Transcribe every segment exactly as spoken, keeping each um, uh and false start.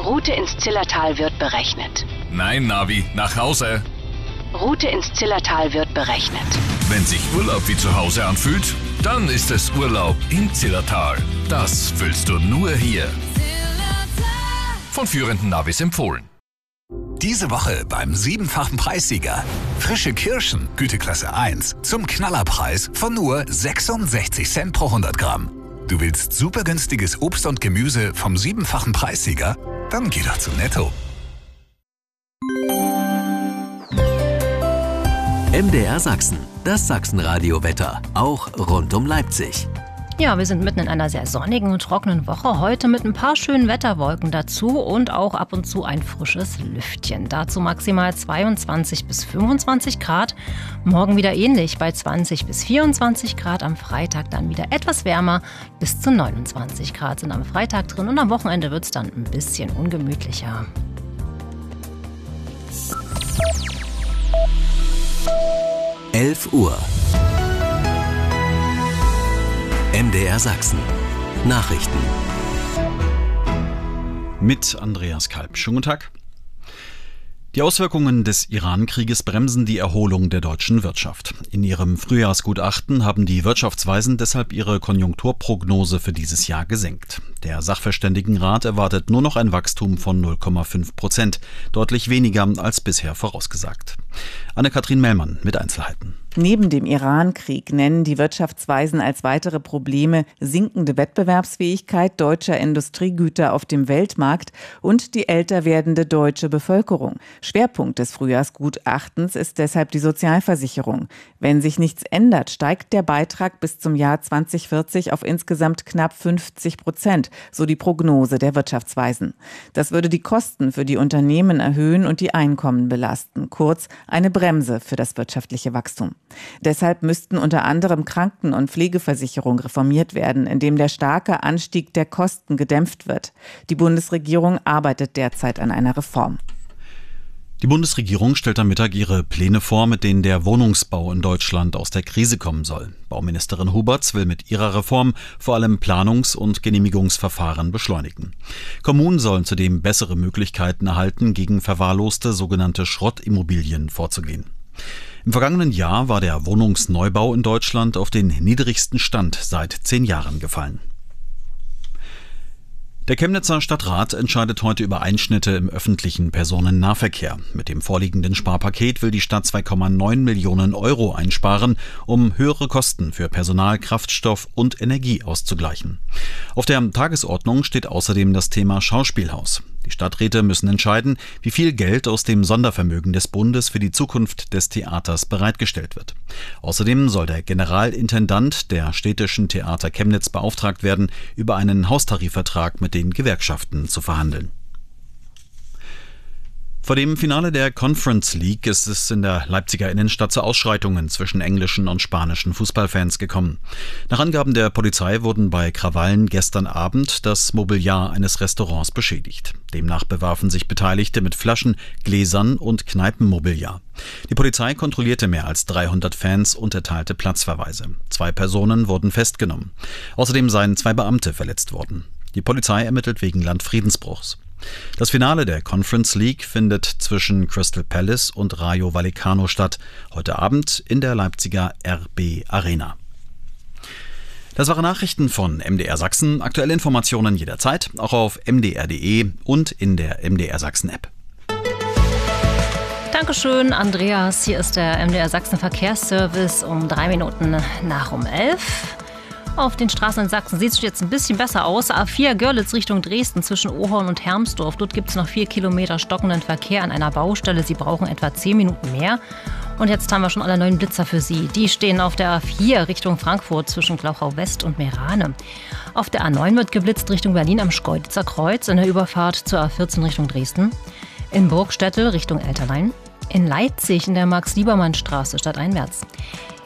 Route ins Zillertal wird berechnet. Nein, Navi, nach Hause. Route ins Zillertal wird berechnet. Wenn sich Urlaub wie zu Hause anfühlt, dann ist es Urlaub im Zillertal. Das fühlst du nur hier. Von führenden Navis empfohlen. Diese Woche beim siebenfachen Preissieger. Frische Kirschen, Güteklasse eins, zum Knallerpreis von nur sechsundsechzig Cent pro hundert Gramm. Du willst super günstiges Obst und Gemüse vom siebenfachen Preissieger? Dann geh doch zu Netto. M D R Sachsen, das Sachsenradio-Wetter, auch rund um Leipzig. Ja, wir sind mitten in einer sehr sonnigen und trockenen Woche. Heute mit ein paar schönen Wetterwolken dazu und auch ab und zu ein frisches Lüftchen. Dazu maximal zweiundzwanzig bis fünfundzwanzig Grad. Morgen wieder ähnlich bei zwanzig bis vierundzwanzig Grad. Am Freitag dann wieder etwas wärmer. Bis zu neunundzwanzig Grad sind am Freitag drin. Und am Wochenende wird es dann ein bisschen ungemütlicher. elf Uhr. M D R Sachsen. Nachrichten. Mit Andreas Kalb. Schönen guten Tag. Die Auswirkungen des Iran-Krieges bremsen die Erholung der deutschen Wirtschaft. In ihrem Frühjahrsgutachten haben die Wirtschaftsweisen deshalb ihre Konjunkturprognose für dieses Jahr gesenkt. Der Sachverständigenrat erwartet nur noch ein Wachstum von null Komma fünf Prozent, deutlich weniger als bisher vorausgesagt. Anne-Kathrin Mellmann mit Einzelheiten. Neben dem Iran-Krieg nennen die Wirtschaftsweisen als weitere Probleme sinkende Wettbewerbsfähigkeit deutscher Industriegüter auf dem Weltmarkt und die älter werdende deutsche Bevölkerung. Schwerpunkt des Frühjahrsgutachtens ist deshalb die Sozialversicherung. Wenn sich nichts ändert, steigt der Beitrag bis zum Jahr zwanzig vierzig auf insgesamt knapp fünfzig Prozent, so die Prognose der Wirtschaftsweisen. Das würde die Kosten für die Unternehmen erhöhen und die Einkommen belasten. Kurz, eine Bremse für das wirtschaftliche Wachstum. Deshalb müssten unter anderem Kranken- und Pflegeversicherung reformiert werden, indem der starke Anstieg der Kosten gedämpft wird. Die Bundesregierung arbeitet derzeit an einer Reform. Die Bundesregierung stellt am Mittag ihre Pläne vor, mit denen der Wohnungsbau in Deutschland aus der Krise kommen soll. Bauministerin Huberts will mit ihrer Reform vor allem Planungs- und Genehmigungsverfahren beschleunigen. Kommunen sollen zudem bessere Möglichkeiten erhalten, gegen verwahrloste sogenannte Schrottimmobilien vorzugehen. Im vergangenen Jahr war der Wohnungsneubau in Deutschland auf den niedrigsten Stand seit zehn Jahren gefallen. Der Chemnitzer Stadtrat entscheidet heute über Einschnitte im öffentlichen Personennahverkehr. Mit dem vorliegenden Sparpaket will die Stadt zwei Komma neun Millionen Euro einsparen, um höhere Kosten für Personal, Kraftstoff und Energie auszugleichen. Auf der Tagesordnung steht außerdem das Thema Schauspielhaus. Die Stadträte müssen entscheiden, wie viel Geld aus dem Sondervermögen des Bundes für die Zukunft des Theaters bereitgestellt wird. Außerdem soll der Generalintendant der Städtischen Theater Chemnitz beauftragt werden, über einen Haustarifvertrag mit den Gewerkschaften zu verhandeln. Vor dem Finale der Conference League ist es in der Leipziger Innenstadt zu Ausschreitungen zwischen englischen und spanischen Fußballfans gekommen. Nach Angaben der Polizei wurden bei Krawallen gestern Abend das Mobiliar eines Restaurants beschädigt. Demnach bewarfen sich Beteiligte mit Flaschen, Gläsern und Kneipenmobiliar. Die Polizei kontrollierte mehr als dreihundert Fans und erteilte Platzverweise. Zwei Personen wurden festgenommen. Außerdem seien zwei Beamte verletzt worden. Die Polizei ermittelt wegen Landfriedensbruchs. Das Finale der Conference League findet zwischen Crystal Palace und Rayo Vallecano statt, heute Abend in der Leipziger R B Arena. Das waren Nachrichten von M D R Sachsen. Aktuelle Informationen jederzeit, auch auf m d r punkt d e und in der M D R Sachsen App. Dankeschön, Andreas. Hier ist der M D R Sachsen Verkehrsservice um drei Minuten nach um elf. Auf den Straßen in Sachsen sieht es jetzt ein bisschen besser aus. A vier Görlitz Richtung Dresden zwischen Ohorn und Hermsdorf. Dort gibt es noch vier Kilometer stockenden Verkehr an einer Baustelle. Sie brauchen etwa zehn Minuten mehr. Und jetzt haben wir schon alle neuen Blitzer für Sie. Die stehen auf der A vier Richtung Frankfurt zwischen Glauchau West und Meerane. Auf der A neun wird geblitzt Richtung Berlin am Schkeuditzer Kreuz in der Überfahrt zur A vierzehn Richtung Dresden. In Burgstättel Richtung Elterlein. In Leipzig in der Max-Liebermann-Straße stadteinwärts.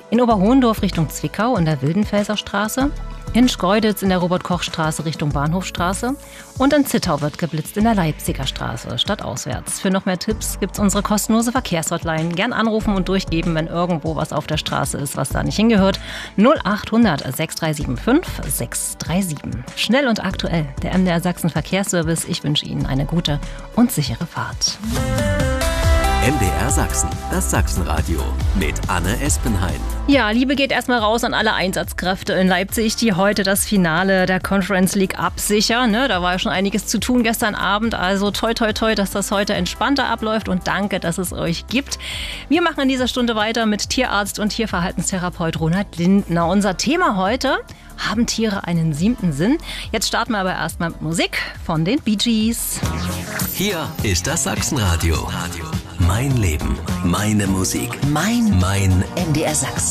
In Oberhohendorf Richtung Zwickau in der Wildenfelser Straße. In Schkeuditz in der Robert-Koch-Straße Richtung Bahnhofstraße. Und in Zittau wird geblitzt in der Leipziger Straße, stadtauswärts. Für noch mehr Tipps gibt's unsere kostenlose Verkehrshotline. Gern anrufen und durchgeben, wenn irgendwo was auf der Straße ist, was da nicht hingehört. null acht hundert sechs drei sieben fünf sechs drei sieben. Schnell und aktuell, der M D R Sachsen Verkehrsservice. Ich wünsche Ihnen eine gute und sichere Fahrt. M D R Sachsen, das Sachsenradio mit Anne Espenhain. Ja, Liebe geht erstmal raus an alle Einsatzkräfte in Leipzig, die heute das Finale der Conference League absichern. Ne, da war ja schon einiges zu tun gestern Abend. Also toi toi toi, dass das heute entspannter abläuft und danke, dass es euch gibt. Wir machen in dieser Stunde weiter mit Tierarzt und Tierverhaltenstherapeut Ronald Lindner. Unser Thema heute: Haben Tiere einen siebten Sinn? Jetzt starten wir aber erstmal mit Musik von den Bee Gees. Hier ist das Sachsenradio. Mein Leben, meine Musik, mein, mein M D R Sachsen.